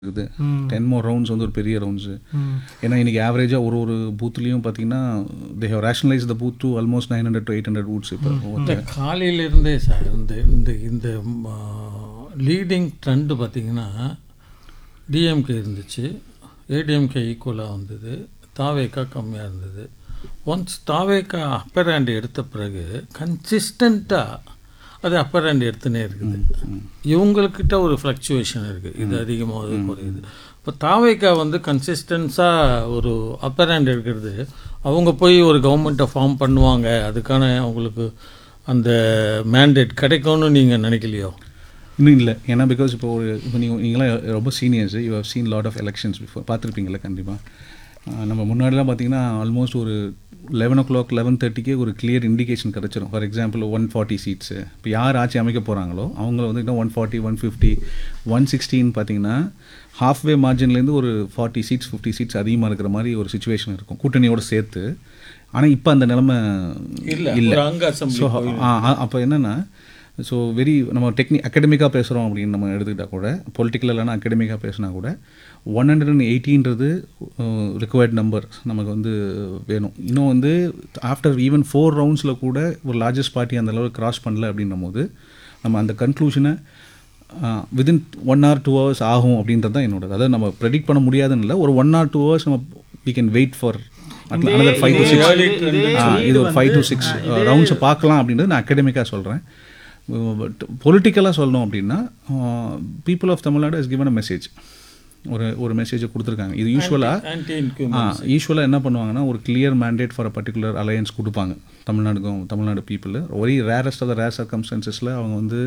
இருக்குது 10 more rounds வந்து ஒரு பெரிய ரவுண்ட்ஸு. ஏன்னா இன்றைக்கி ஆவரேஜாக ஒரு பூத்துலேயும் பார்த்தீங்கன்னா they have rationalise the booth to almost 900 to 800 booths. இப்போ காலையிலேருந்தே சார் இந்த லீடிங் ட்ரெண்டு பார்த்திங்கன்னா டிஎம்கே இருந்துச்சு, ஏடிஎம்கே ஈக்குவலாக வந்தது, தாவேக்கா கம்மியாக இருந்தது. ஒன்ஸ் தாவேக்கா அப்பர் ஹேண்ட் எடுத்த பிறகு கன்சிஸ்டண்ட்டாக அது அப்பர் ஹேண்ட் எடுத்துனே இருக்குது. இவங்கக்கிட்ட ஒரு ஃப்ளக்சுவேஷன் இருக்குது, இது அதிகமாக குறையுது. இப்போ தாவேக்கா வந்து கன்சிஸ்டன்ஸாக ஒரு அப்பர் ஹேண்ட் எடுக்கிறது, அவங்க போய் ஒரு கவர்மெண்ட்டை ஃபார்ம் பண்ணுவாங்க, அதுக்கான அவங்களுக்கு அந்த மேண்டேட் கிடைக்கும்னு நீங்கள் நினைக்கலையோ? இன்னும் இல்லை. ஏன்னா பிகாஸ் இப்போ நீங்களாம் ரொம்ப seniors, you have seen lot of elections before, பார்த்துருப்பீங்களா? கண்டிப்பாக. நம்ம முன்னாடிலாம் பார்த்திங்கன்னா ஆல்மோஸ்ட் ஒரு 11 o'clock 11:30க்கே ஒரு கிளியர் இண்டிகேஷன் கிடச்சிரும். ஃபார் எக்ஸாம்பிள் 140 சீட்ஸு இப்போ யார் ஆட்சி அமைக்க போகிறாங்களோ அவங்கள வந்து 140, 150, 160 பார்த்தீங்கன்னா ஹாஃப்வே மார்ஜின்லேருந்து ஒரு 40 சீட்ஸ் 50 சீட்ஸ் அதிகமாக இருக்கிற மாதிரி ஒரு சுச்சுவேஷன் இருக்கும் கூட்டணியோடு சேர்த்து. ஆனால் இப்போ அந்த நிலைமை இல்லை. ஸோ அப்போ என்னென்னா, ஸோ நம்ம அகடமிக்காக பேசுகிறோம் அப்படின்னு நம்ம எடுத்துக்கிட்டால் கூட, பொலிட்டிக்கல் இல்லைனா அகடமிக்காக பேசினா கூட 180ன்றது ரிக்வயர்ட் நம்பர் நமக்கு வந்து வேணும். இன்னும் வந்து ஆஃப்டர் ஈவன் 4 ரவுண்ட்ஸில் கூட ஒரு லார்ஜஸ்ட் பார்ட்டி அந்த அளவுக்கு கிராஸ் பண்ணல அப்படின்னும் போது நம்ம அந்த கன்க்ளூஷனை வித்தின் 1 or 2 hours ஆகும் அப்படின்றது தான் என்னோடது. அதாவது நம்ம ப்ரெடிக்ட் பண்ண முடியாதுன்னு இல்லை, ஒரு 1 or 2 hours நம்ம we can wait for another 5 to 6 இது ஒரு 5 to 6 ரவுண்ட்ஸை பார்க்கலாம் அப்படின்றது நான் அகடமிக்காக சொல்கிறேன். பட் பொலிட்டிக்கலாக சொல்லணும் அப்படின்னா people of Tamil Nadu has given a message, ஒரு மெசேஜை கொடுத்துருக்காங்க. இது யூஸ்வலாக என்ன பண்ணுவாங்கன்னா, ஒரு clear mandate for a particular alliance கொடுப்பாங்க Tamil Nadu people. Very rarest of the rare சர்க்கம்ஸ்டன்சஸில் அவங்க வந்து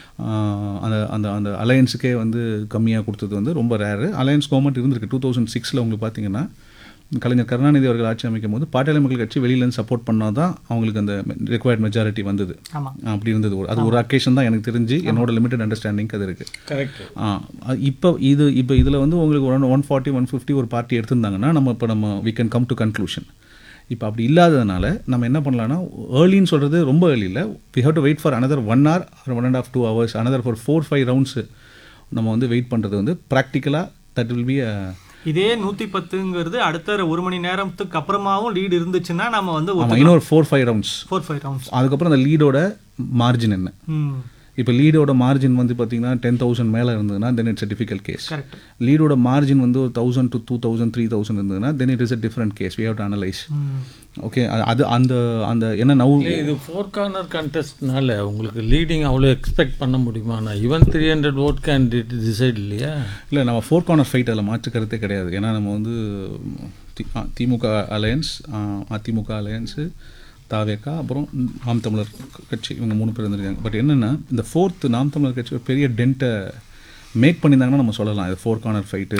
அந்த அலையன்ஸுக்கே வந்து கம்மியாக கொடுத்தது வந்து ரொம்ப ரேரு. அலையன்ஸ் கவர்மெண்ட் இருந்திருக்கு. 2006 உங்களுக்கு பார்த்தீங்கன்னா கலைஞர் கருணாநிதி அவர்கள் ஆட்சி அமைக்கும் போது பாட்டாளி மக்கள் கட்சி வெளியிலேருந்து சப்போர்ட் பண்ணால் தான் அவங்களுக்கு அந்த ரிக்வயர்ட் மெஜாரிட்டி வந்தது. அப்படி இருந்தது. அது ஒரு அக்கேஷன் தான் எனக்கு தெரிஞ்சு, என்னோட லிமிட்டட் அண்டர்ஸ்டாண்டிங் அது இருக்குது. இப்போ இதில் வந்து உங்களுக்கு 140, 150 ஒரு பார்ட்டி எடுத்திருந்தாங்கன்னா நம்ம we can come to conclusion. இப்போ அப்படி இல்லாததுனால நம்ம என்ன பண்ணலான்னா, ஏர்லின்னு சொல்கிறது ரொம்ப ஏர்லி இல்லை, we have to wait for another 1 hour or 1.5 to 2 hours, another for 4-5 rounds நம்ம வந்து வெயிட் பண்ணுறது வந்து ப்ராக்டிக்கலாக தட் வில் பி இதே 110ங்கிறது அடுத்த 1 மணி நேரத்துக்கு அப்புறமாவும் லீடு இருந்துச்சுன்னா நம்ம வந்து இன்னொரு 4-5 ரவுண்ட்ஸ் அதுக்கப்புறம் அந்த லீடோட மார்ஜின் என்ன. இப்போ லீடோட மார்ஜின் வந்து பார்த்தீங்கன்னா 10,000 மேலே இருந்ததுன்னா then it's a difficult case. லீடோட margin வந்து 1,000 to 2,000, 3,000 இருந்ததுன்னா then it is a different case. We have to analyse. Okay, அது அந்த என்ன நவு இது 4 corner கண்டெஸ்ட்னால உங்களுக்கு லீடிங் அவ்வளோ எக்ஸ்பெக்ட் பண்ண முடியுமா? ஈவன் 300 vote can decide இல்லையா? இல்லை, நம்ம 4 corner ஃபைட் அதில் மாற்றுக்கிறதே கிடையாது. ஏன்னா நம்ம வந்து திமுக அலையன்ஸ், அதிமுக அலையன்ஸு, தாவேக்கா, அப்புறம் நாம் தமிழர் கட்சி, இவங்க 3 பேர் இருந்திருக்காங்க. பட் என்னென்னா, இந்த 4th நாம் தமிழர் கட்சி ஒரு பெரிய டென்ட்டை மேக் பண்ணியிருந்தாங்கன்னா நம்ம சொல்லலாம் இது 4 corner fight.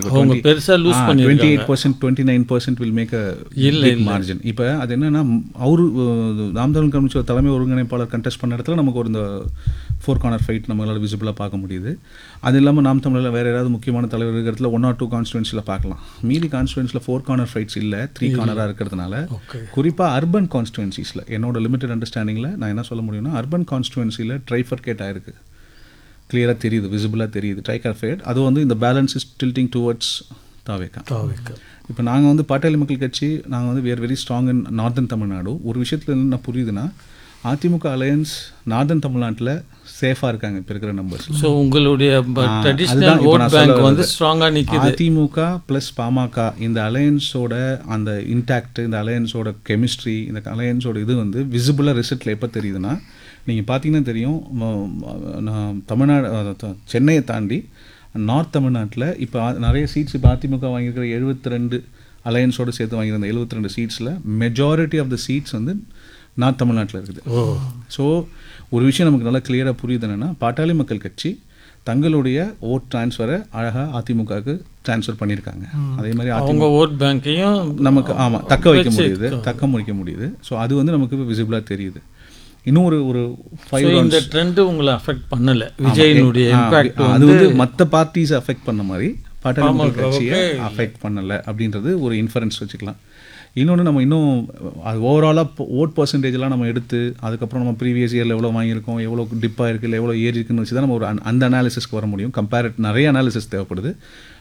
28%, 29% will make a big margin. இப்போ அது என்னென்னா, நாம் தமிழர் கட்சி தலைமை ஒருங்கிணைப்பாளர் கண்டெஸ்ட் பண்ண இடத்துல நமக்கு ஒரு இந்த 4 corner ஃபைட் நம்மளால் விசிபிளாக பார்க்க முடியுது. அது இல்லாமல் நாம் தமிழில் வேறு யாராவது முக்கியமான தலைவர் இருக்கிற இடத்துல 1 or 2 கான்ஸ்டுவன்சியில் பார்க்கலாம். மீதி கான்ஸ்டுவன்சியில் 4 corner ஃபைட்ஸ் இல்லை, 3 corner இருக்கிறதுனால குறிப்பாக அர்பன் கான்ஸ்டுவன்சிஸில் என்னோட லிமிட்டட் அண்டர்ஸ்டாண்டிங்கில் நான் என்ன சொல்ல முடியும்னா, அர்பன் கான்ஸ்டுவன்சியில் ட்ரைஃபர்கேட் ஆகிருக்கு, கிளியராக தெரியுது, விசிபிளாக தெரியுது ட்ரைஃபர்கேட். அது வந்து இந்த பேலன்ஸ் இஸ் டில்ட்டிங் டுவர்ட்ஸ் தாவேக்கா. இப்போ நாங்கள் வந்து பாட்டாளி மக்கள் கட்சி, நாங்கள் வந்து we are very strong in northern Tamil Nadu. ஒரு விஷயத்தில் என்ன புரியுதுன்னா, அதிமுக அலையன்ஸ் நார்தன் தமிழ்நாட்டில் சேஃபாக இருக்காங்க இப்போ இருக்கிற நம்பர்ஸ். ஸோ உங்களுடைய ட்ரெடிஷ்னல் வோட் பேங்க் வந்து ஸ்ட்ராங்காக நிற்கிது. அதிமுக ப்ளஸ் பாமக இந்த அலையன்ஸோட அந்த இன்டாக்ட், இந்த அலையன்ஸோட கெமிஸ்ட்ரி, இந்த அலையன்ஸோட இது வந்து விசிபிளாக ரிசல்ட்டில் எப்போ தெரியுதுன்னா, நீங்கள் பார்த்தீங்கன்னா தெரியும், தமிழ்நாடு சென்னையை தாண்டி நார்த் தமிழ்நாட்டில் இப்போ நிறைய சீட்ஸ் இப்போ அதிமுக வாங்கியிருக்கிற 72 அலையன்ஸோடு சேர்த்து வாங்கியிருந்த 72 சீட்ஸில் மெஜாரிட்டி ஆஃப் த சீட்ஸ் வந்து நார்த் தமிழ்நாட்டில் இருக்குது. ஸோ ஒரு விஷயம் நமக்கு நல்லா கிளியராக புரியுது என்னென்னா, பாட்டாளி மக்கள் கட்சி தங்களுடைய ஓட் டிரான்ஸ்ஃபரை அழகாக அதிமுகவுக்கு டிரான்ஸ்ஃபர் பண்ணியிருக்காங்க. அதே மாதிரி அவங்க ஓட் பேங்க்கையும் நமக்கு தக்க வைக்க முடியுது. ஸோ அது வந்து நமக்கு விசிபிளாக தெரியுது. இன்னும் ஒரு 5 இந்த ட்ரெண்ட் உங்களை அஃபெக்ட் பண்ணலை, விஜயினுடைய இம்பாக்ட் அது வந்து மற்ற பார்ட்டிஸை அஃபெக்ட் பண்ண மாதிரி பாட்டாளி மக்கள் கட்சியை அஃபெக்ட் பண்ணலை அப்படின்றது ஒரு இன்ஃபரன்ஸ் வச்சுக்கலாம். இன்னொன்று, நம்ம இன்னும் அது ஓவராலாக ஓட் பர்சன்டேஜெலாம் நம்ம எடுத்து அதுக்கப்புறம் நம்ம ப்ரீவியஸ் இயரில் எவ்வளோ வாங்கியிருக்கோம், எவ்வளோ டிப்பாக இருக்குது, இல்லை எவ்வளோ ஏறி இருக்குன்னு வச்சு தான் நம்ம அந்த அனாலிசிஸ்க்கு வர முடியும். நிறைய அனாலிசிஸ் தேவைப்படுது.